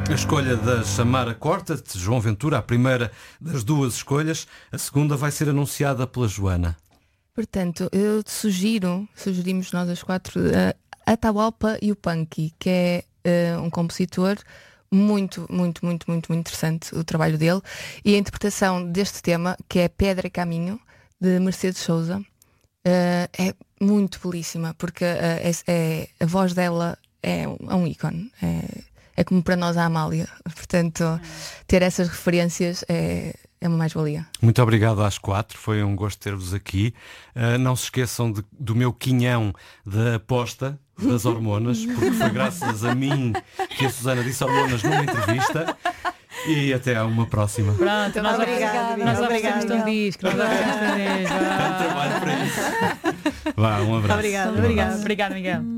A escolha da Samara Corta-te, João Ventura, a primeira das duas escolhas. A segunda vai ser anunciada pela Joana. Portanto, eu sugerimos nós as quatro, a Atahualpa Yupanqui, que é um compositor muito interessante, o trabalho dele, e a interpretação deste tema, que é Pedra e Caminho, de Mercedes Souza, é muito belíssima, porque a voz dela é um ícone. É como para nós a Amália. Portanto, ter essas referências é uma mais-valia. Muito obrigado às quatro, foi um gosto ter-vos aqui. Não se esqueçam do meu quinhão da aposta das hormonas, porque foi graças a mim que a Susana disse hormonas numa entrevista. E até a uma próxima. Pronto, nós obrigamos um disco. Nós oferecemos um disco. Trabalho para isso. Vá, um abraço. Obrigado, Miguel.